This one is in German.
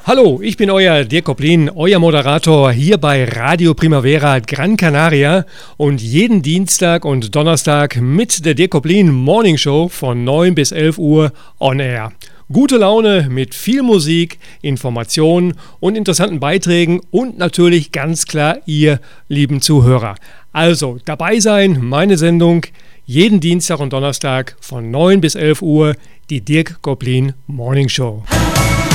Hallo, ich bin euer Dirk Koplin, euer Moderator hier bei Radio Primavera Gran Canaria und jeden Dienstag und Donnerstag mit der Dirk Koplin Morning Show von 9 bis 11 Uhr on air. Gute Laune mit viel Musik, Informationen und interessanten Beiträgen und natürlich ganz klar ihr lieben Zuhörer. Also dabei sein, meine Sendung jeden Dienstag und Donnerstag von 9 bis 11 Uhr, die Dirk Koplin Morning Show.